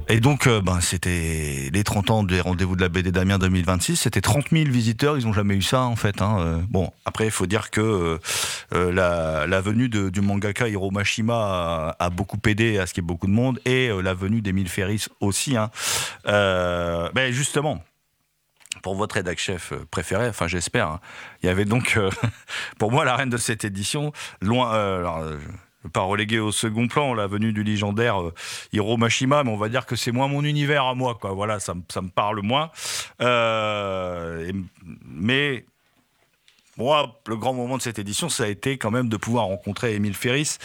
Et donc, c'était les 30 ans des rendez-vous de la BD d'Amiens 2026. C'était 30 000 visiteurs. Ils n'ont jamais eu ça, en fait. Bon, après, il faut dire que la venue du mangaka Hiro Mashima a beaucoup aidé à ce qu'il y ait beaucoup de monde. Et la venue d'Émile Ferris aussi. Justement, pour votre rédac-chef préféré, enfin j'espère, il y avait donc, pour moi, la reine de cette édition, loin... pas relégué au second plan, la venue du légendaire Hiro Mashima, mais on va dire que c'est moins mon univers à moi, quoi. Voilà, ça me parle moins. Mais moi, le grand moment de cette édition, ça a été quand même de pouvoir rencontrer Émile Ferris,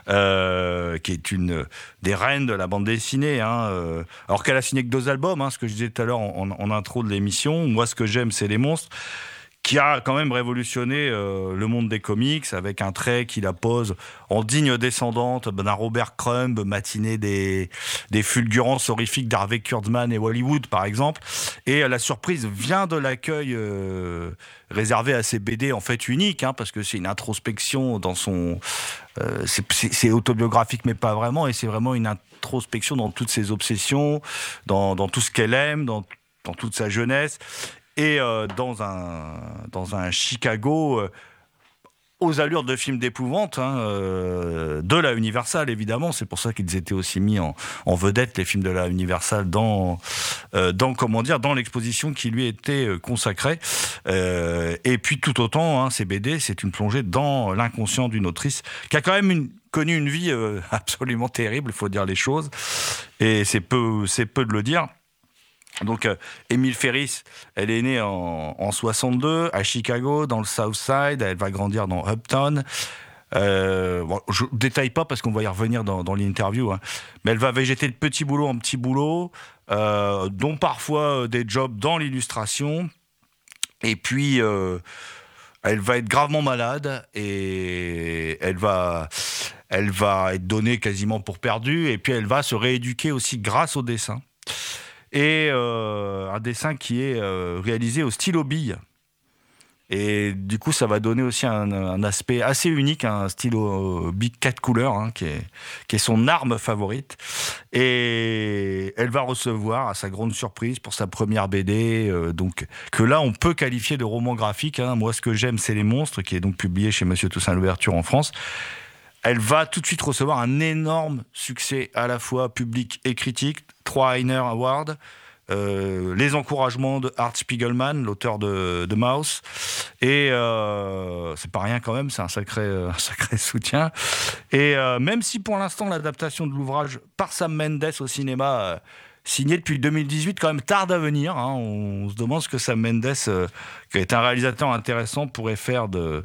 qui est une des reines de la bande dessinée. Alors qu'elle a signé que 2 albums, ce que je disais tout à l'heure en intro de l'émission. Moi, ce que j'aime, c'est les monstres, qui a quand même révolutionné le monde des comics avec un trait qui la pose en digne descendante d'un Robert Crumb, matiné des fulgurances horrifiques d'Harvey Kurtzman et Hollywood, par exemple. Et la surprise vient de l'accueil réservé à ces BD en fait uniques, parce que c'est une introspection dans son... c'est autobiographique, mais pas vraiment, et c'est vraiment une introspection dans toutes ses obsessions, dans tout ce qu'elle aime, dans toute sa jeunesse. Et dans un Chicago aux allures de films d'épouvante, de la Universal, évidemment. C'est pour ça qu'ils étaient aussi mis en vedette, les films de la Universal, dans l'exposition qui lui était consacrée. Et puis tout autant, ces BD, c'est une plongée dans l'inconscient d'une autrice qui a quand même connu une vie absolument terrible, il faut dire les choses. Et c'est peu de le dire. Donc, Émile Ferris, elle est née en 62 à Chicago, dans le South Side. Elle va grandir dans Uptown. Je ne détaille pas parce qu'on va y revenir dans l'interview. Mais elle va végéter de petit boulot en petit boulot, dont parfois des jobs dans l'illustration. Et puis, elle va être gravement malade et elle va être donnée quasiment pour perdue. Et puis, elle va se rééduquer aussi grâce au dessin. Et un dessin qui est réalisé au stylo bille. Et du coup, ça va donner aussi un aspect assez unique, un stylo bille 4 couleurs, qui est son arme favorite. Et elle va recevoir, à sa grande surprise, pour sa première BD, donc que là, on peut qualifier de roman graphique. Moi, ce que j'aime, c'est Les Monstres, qui est donc publié chez Monsieur Toussaint Louverture en France. Elle va tout de suite recevoir un énorme succès, à la fois public et critique, 3 Eisner Awards, les encouragements de Art Spiegelman, l'auteur de Maus, et c'est pas rien quand même, c'est un sacré soutien. Et même si pour l'instant l'adaptation de l'ouvrage par Sam Mendes au cinéma, signé depuis 2018, quand même tarde à venir. On se demande ce que Sam Mendes, qui est un réalisateur intéressant, pourrait faire de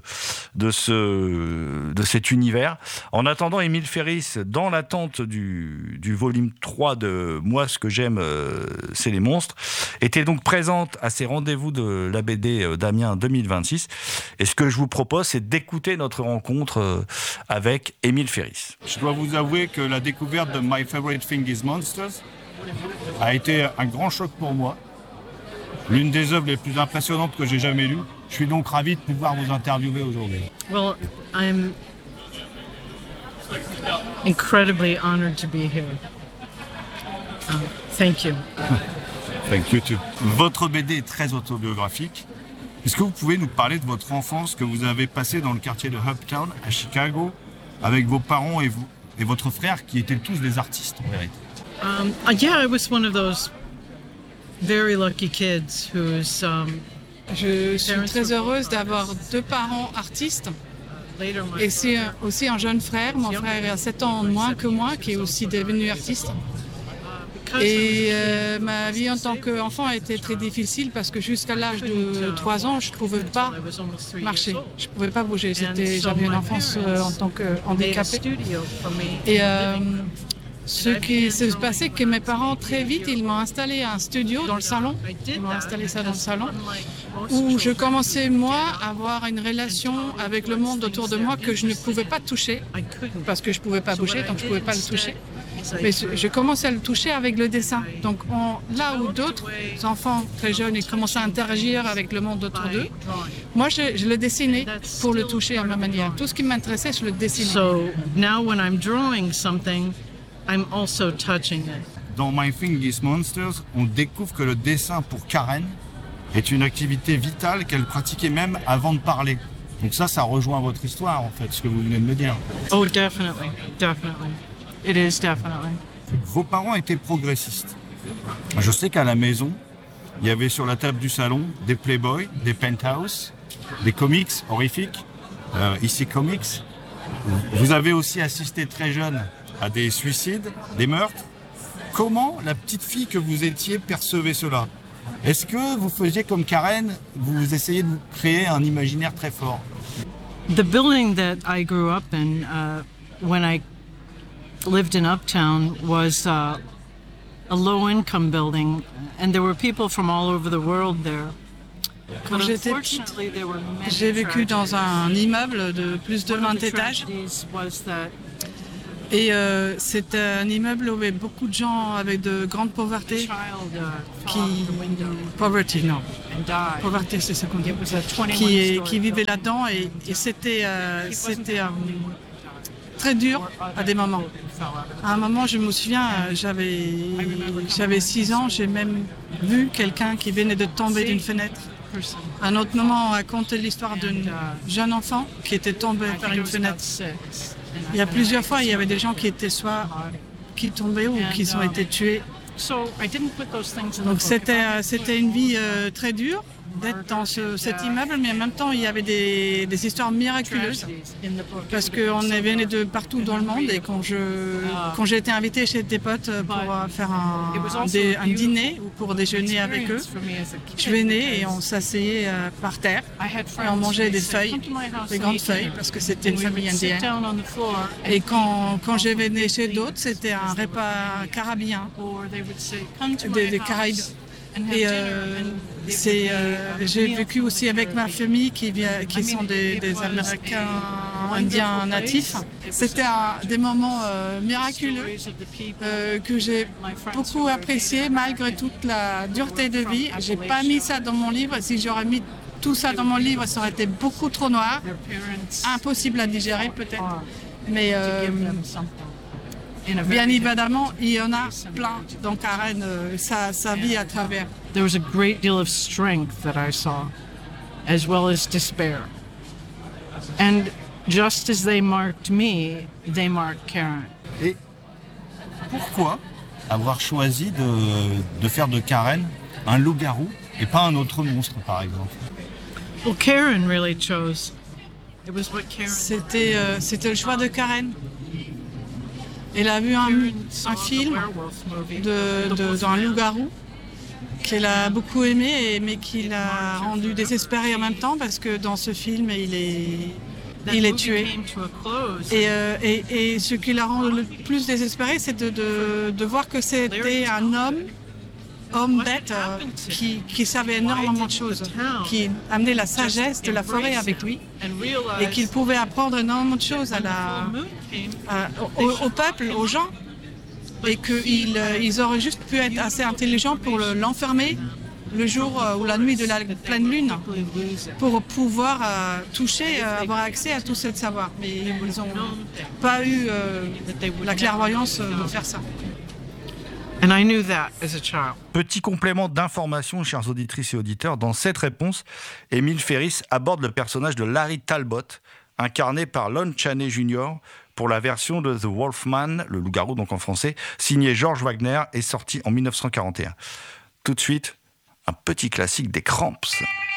cet univers. En attendant, Émile Ferris, dans l'attente du volume 3 de Moi, ce que j'aime, c'est les monstres, était donc présente à ces rendez-vous de la BD d'Amiens 2026. Et ce que je vous propose, c'est d'écouter notre rencontre avec Émile Ferris. Je dois vous avouer que la découverte de My Favorite Thing is Monsters a été un grand choc pour moi. L'une des œuvres les plus impressionnantes que j'ai jamais lues. Je suis donc ravi de pouvoir vous interviewer aujourd'hui. Well, I'm incredibly honored to be here. Thank you. Thank you too. Votre BD est très autobiographique. Est-ce que vous pouvez nous parler de votre enfance que vous avez passée dans le quartier de Uptown, à Chicago, avec vos parents et votre frère, qui étaient tous des artistes en vérité? Yeah, I was one of those very lucky kids whose Je suis très heureuse d'avoir 2 parents artistes et c'est aussi un jeune frère. Mon frère a 7 ans de moins que moi, qui est aussi devenu artiste. Et ma vie en tant qu'enfant a été très difficile parce que jusqu'à l'âge de 3 ans, je ne pouvais pas marcher, je ne pouvais pas bouger. J'avais une enfance en tant qu'handicapée. Et ce qui s'est passé, c'est que mes parents, très vite, ils m'ont installé un studio dans le salon. Ils m'ont installé ça dans le salon, où je commençais, moi, à avoir une relation avec le monde autour de moi que je ne pouvais pas toucher, parce que je ne pouvais pas bouger, donc je ne pouvais pas le toucher. Mais je commençais à le toucher avec le dessin. Donc là où d'autres enfants très jeunes, ils commençaient à interagir avec le monde autour d'eux, moi, je le dessinais pour le toucher à ma manière. Tout ce qui m'intéressait, je le dessinais. So now when I'm drawing something, I'm also touching it. dans My Thing is Monsters, on découvre que le dessin pour Karen est une activité vitale qu'elle pratiquait même avant de parler. Donc ça rejoint votre histoire, en fait, ce que vous venez de me dire. Oh, definitely. Definitely. It is definitely. Vos parents étaient progressistes. Je sais qu'à la maison, il y avait sur la table du salon des Playboy, des Penthouse, des comics horrifiques, ici Comics. Vous avez aussi assisté très jeune à des suicides, des meurtres. Comment la petite fille que vous étiez percevait cela? Est-ce que vous faisiez comme Karen, vous essayez de créer un imaginaire très fort? The building that I grew up in when I lived in Uptown was a low-income building, and there were people from all over the world there. Quand j'étais petite, j'ai vécu dans un immeuble de plus de 20 étages. Et c'était un immeuble où il y avait beaucoup de gens avec de grande pauvreté pauvreté, c'est ce qu'on dit, qui vivaient là-dedans, et c'était très dur à des moments. À un moment, je me souviens, j'avais 6 ans, j'ai même vu quelqu'un qui venait de tomber d'une fenêtre. À un autre moment, on racontait l'histoire d'un jeune enfant qui était tombé par une fenêtre. Il y a plusieurs fois, il y avait des gens qui étaient soit qui tombaient ou qui ont été tués. Donc c'était une vie très dure d'être dans cet immeuble, mais en même temps il y avait des histoires miraculeuses parce qu'on venait de partout dans le monde, et quand j'ai été invitée chez des potes pour faire un dîner ou pour déjeuner avec eux, je venais et on s'asseyait par terre et on mangeait des feuilles, des grandes feuilles, parce que c'était une famille indienne. Et quand je venais chez d'autres, c'était un repas caribéen, des Caraïbes. Et j'ai vécu aussi avec ma famille qui sont des Américains indiens natifs. C'était des moments miraculeux que j'ai beaucoup appréciés malgré toute la dureté de vie. J'ai pas mis ça dans mon livre. Si j'aurais mis tout ça dans mon livre, ça aurait été beaucoup trop noir, impossible à digérer peut-être. Mais bien évidemment, il y en a plein dans Karen, sa vie à travers. There was a great deal of strength that I saw, as well as despair. And just as they marked me, they marked Karen. Et pourquoi avoir choisi de faire de Karen un loup-garou et pas un autre monstre, par exemple? Well, Karen really chose. It was what Karen. C'était le choix de Karen. Elle a vu un film d'un loup-garou qu'elle a beaucoup aimé, mais qui l'a rendu désespérée en même temps, parce que dans ce film, il est tué. Et ce qui la rend le plus désespérée, c'est de voir que c'était un homme bête qui savait énormément de choses, qui amenait la sagesse de la forêt avec lui, et qu'il pouvait apprendre énormément de choses au peuple, aux gens, et qu'ils auraient juste pu être assez intelligents pour l'enfermer le jour ou la nuit de la pleine lune, pour pouvoir avoir accès à tout ce savoir. Mais ils n'ont pas eu la clairvoyance de faire ça. And I knew that as a child. Petit complément d'information, chères auditrices et auditeurs. Dans cette réponse, Émile Ferris aborde le personnage de Larry Talbot, incarné par Lon Chaney Jr., pour la version de The Wolfman, le loup-garou donc en français, signé George Wagner et sorti en 1941. Tout de suite, un petit classique des Cramps.